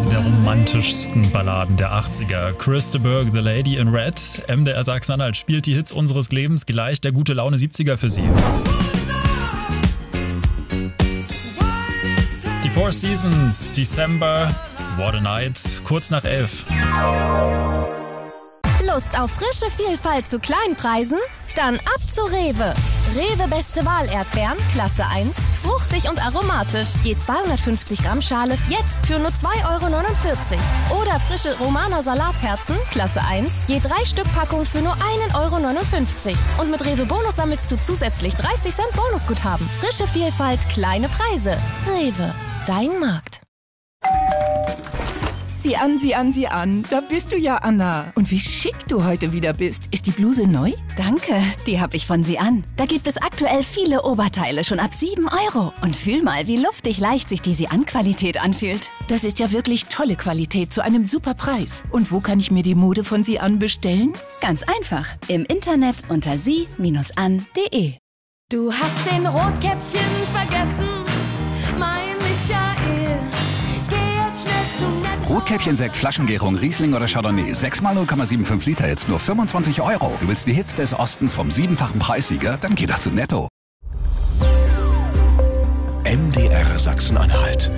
der romantischsten Balladen der 80er. Chris de Burgh, The Lady in Red. MDR Sachsen-Anhalt spielt die Hits unseres Lebens gleich der gute Laune 70er für Sie. Die Four Seasons, December, What a Night, kurz nach 11. Lust auf frische Vielfalt zu Kleinpreisen? Dann ab zu Rewe. Rewe Beste Wahl Erdbeeren, Klasse 1, fruchtig und aromatisch. Je 250 Gramm Schale, jetzt für nur 2,49 €. Oder frische Romaner Salatherzen, Klasse 1, je 3 Stück Packung für nur 1,59 €. Und mit Rewe Bonus sammelst du zusätzlich 30 Cent Bonusguthaben. Frische Vielfalt, kleine Preise. Rewe, dein Markt. Sieh an, sieh an, sieh an. Da bist du ja, Anna. Und wie schick du heute wieder bist. Ist die Bluse neu? Danke, die habe ich von Sie an. Da gibt es aktuell viele Oberteile schon ab 7 €. Und fühl mal, wie luftig leicht sich die Sie-an-Qualität anfühlt. Das ist ja wirklich tolle Qualität zu einem super Preis. Und wo kann ich mir die Mode von Sie an bestellen? Ganz einfach, im Internet unter sie-an.de. Du hast den Rotkäppchen vergessen, mein Michael. Geh jetzt schnell zu Netto. Rotkäppchen-Sekt, Flaschengärung, Riesling oder Chardonnay. 6 mal 0,75 Liter, jetzt nur 25 €. Du willst die Hits des Ostens vom 7-fachen Preissieger? Dann geh doch zu Netto. MDR Sachsen-Anhalt.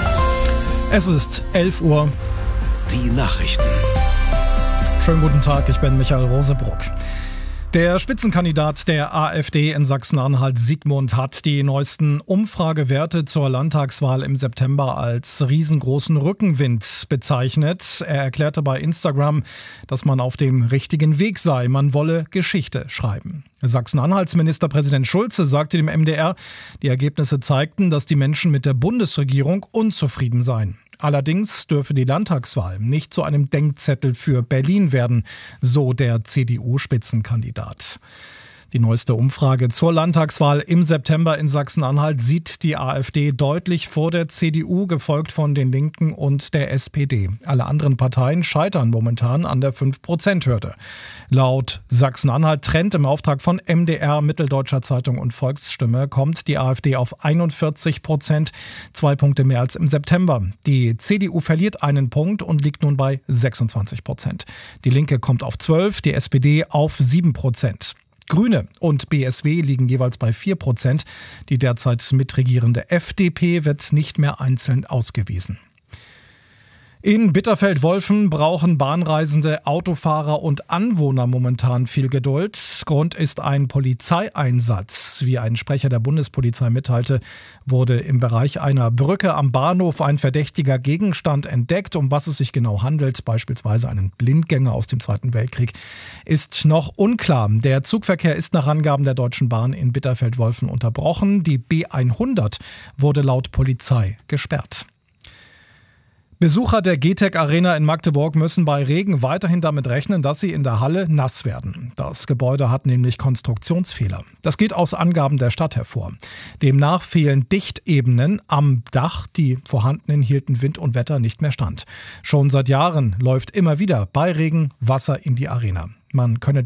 Es ist 11 Uhr. Die Nachrichten. Schönen guten Tag, ich bin Michael Rosebruck. Der Spitzenkandidat der AfD in Sachsen-Anhalt, Sigmund, hat die neuesten Umfragewerte zur Landtagswahl im September als riesengroßen Rückenwind bezeichnet. Er erklärte bei Instagram, dass man auf dem richtigen Weg sei. Man wolle Geschichte schreiben. Sachsen-Anhalts Ministerpräsident Schulze sagte dem MDR, die Ergebnisse zeigten, dass die Menschen mit der Bundesregierung unzufrieden seien. Allerdings dürfe die Landtagswahl nicht zu einem Denkzettel für Berlin werden, so der CDU-Spitzenkandidat. Die neueste Umfrage zur Landtagswahl im September in Sachsen-Anhalt sieht die AfD deutlich vor der CDU, gefolgt von den Linken und der SPD. Alle anderen Parteien scheitern momentan an der 5%-Hürde. Laut Sachsen-Anhalt Trend im Auftrag von MDR, Mitteldeutscher Zeitung und Volksstimme kommt die AfD auf 41%, 2 Punkte mehr als im September. Die CDU verliert einen Punkt und liegt nun bei 26%. Die Linke kommt auf 12%, die SPD auf 7%. Grüne und BSW liegen jeweils bei 4%. Die derzeit mitregierende FDP wird nicht mehr einzeln ausgewiesen. In Bitterfeld-Wolfen brauchen Bahnreisende, Autofahrer und Anwohner momentan viel Geduld. Grund ist ein Polizeieinsatz. Wie ein Sprecher der Bundespolizei mitteilte, wurde im Bereich einer Brücke am Bahnhof ein verdächtiger Gegenstand entdeckt. Um was es sich genau handelt, beispielsweise einen Blindgänger aus dem Zweiten Weltkrieg, ist noch unklar. Der Zugverkehr ist nach Angaben der Deutschen Bahn in Bitterfeld-Wolfen unterbrochen. Die B100 wurde laut Polizei gesperrt. Besucher der GTEC Arena in Magdeburg müssen bei Regen weiterhin damit rechnen, dass sie in der Halle nass werden. Das Gebäude hat nämlich Konstruktionsfehler. Das geht aus Angaben der Stadt hervor. Demnach fehlen Dichtebenen am Dach. Die vorhandenen hielten Wind und Wetter nicht mehr stand. Schon seit Jahren läuft immer wieder bei Regen Wasser in die Arena. Man könne